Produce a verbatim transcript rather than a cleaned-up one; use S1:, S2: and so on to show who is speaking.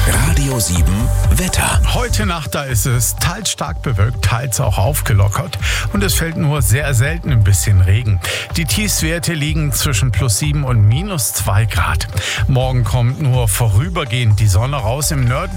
S1: Radio sieben Wetter.
S2: Heute Nacht, da ist es teils stark bewölkt, teils auch aufgelockert und es fällt nur sehr selten ein bisschen Regen. Die Tiefstwerte liegen zwischen plus sieben und minus zwei Grad. Morgen kommt nur vorübergehend die Sonne raus. Im nördlichen